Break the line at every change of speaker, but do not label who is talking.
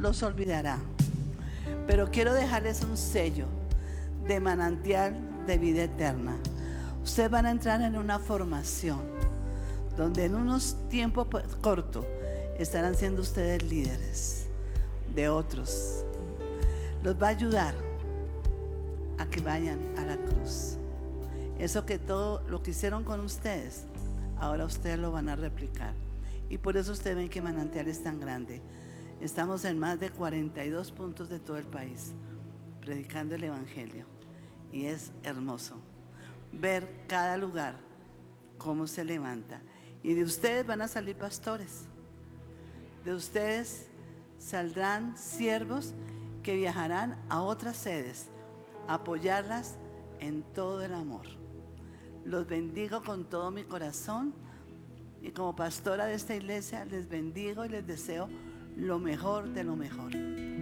los olvidará. Pero quiero dejarles un sello de manantial de vida eterna. Ustedes van a entrar en una formación donde en unos tiempos cortos estarán siendo ustedes líderes de otros. Los va a ayudar a que vayan a la cruz. Eso que todo lo que hicieron con ustedes, ahora ustedes lo van a replicar. Y por eso ustedes ven que Manantial es tan grande. Estamos en más de 42 puntos de todo el país predicando el evangelio. Y es hermoso ver cada lugar cómo se levanta. Y de ustedes van a salir pastores. De ustedes saldrán siervos que viajarán a otras sedes a apoyarlas en todo el amor. Los bendigo con todo mi corazón y como pastora de esta iglesia les bendigo y les deseo lo mejor de lo mejor.